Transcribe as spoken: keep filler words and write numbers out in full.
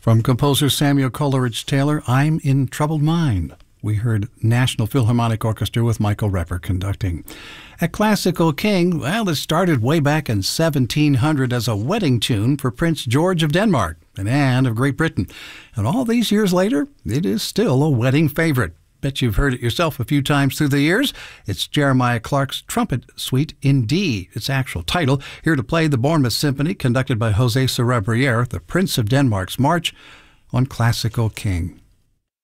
From composer Samuel Coleridge Taylor, I'm in Troubled Mind. We heard National Philharmonic Orchestra with Michael Repper conducting. A Classical King, well, it started way back in seventeen hundred as a wedding tune for Prince George of Denmark and Anne of Great Britain. And all these years later, it is still a wedding favorite. Bet you've heard it yourself a few times through the years. It's Jeremiah Clark's Trumpet Suite in D, its actual title. Here to play the Bournemouth Symphony, conducted by José Sorabrière, the Prince of Denmark's March on Classical King.